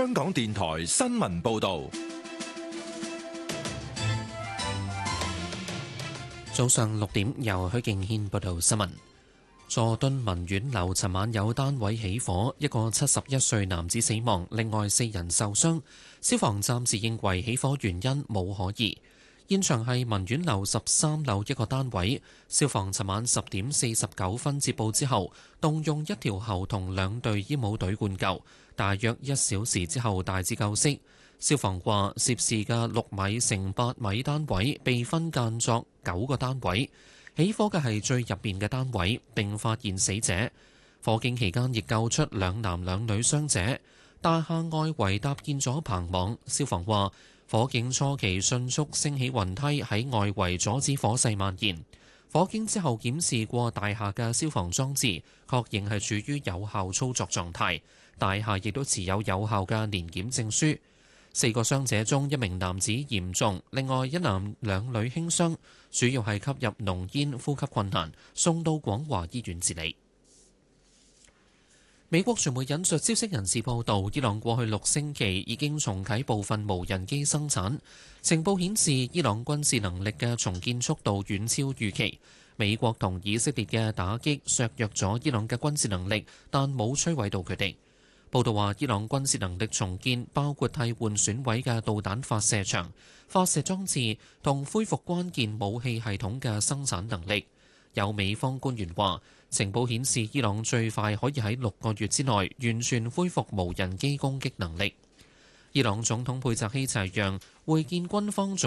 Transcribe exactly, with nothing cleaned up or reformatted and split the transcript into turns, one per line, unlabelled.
香港電台新聞報道。
早上六點，由許敬軒報道新聞。佐敦文苑樓尋晚有單位起火，一個七十一歲男子死亡，另外四人受傷。消防暫時認為起火原因冇可疑。現場係文苑樓十三樓一個單位。消防尋晚十點四十九分接報之後，動用一條喉同兩隊煙霧隊灌救，大約一小時之後大致救熄。消防話，涉事嘅六米乘八米單位被分間作九個單位，起火嘅係最入面嘅單位，並發現死者。火警期間亦救出兩男兩女傷者。大廈外圍搭建咗棚網。消防話，火警初期迅速升起雲梯喺外圍阻止火勢蔓延。火警之後檢視過大廈嘅消防裝置，確認係處於有效操作狀態。大廈亦都持有有效嘅年檢證書。四個傷者中，一名男子嚴重，另外一男兩女輕傷，主要係吸入濃煙、呼吸困難，送到廣華醫院治理。美國傳媒引述消息人士報道，伊朗過去六星期已經重啟部分無人機生產。情報顯示，伊朗軍事能力嘅重建速度遠超預期。美國同以色列嘅打擊削弱咗伊朗嘅軍事能力，但冇摧毀到佢哋。報道話，伊朗軍事能力重建包括替換損毀嘅導彈發射場、發射裝置同恢復關鍵武器系統嘅生產能力。有美方官員話，情報顯示伊朗最快可以喺六個月之內完全恢復無人機攻擊能力。伊朗總統佩澤希齊揚會見軍方